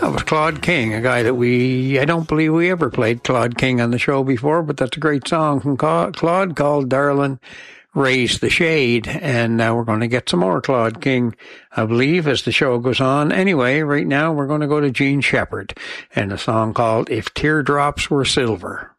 That was Claude King, a guy that I don't believe we ever played Claude King on the show before, but that's a great song from Claude called Darlin' Raise the Shade. And now we're going to get some more Claude King, I believe, as the show goes on. Anyway, right now we're going to go to Gene Shepard and a song called If Teardrops Were Silver.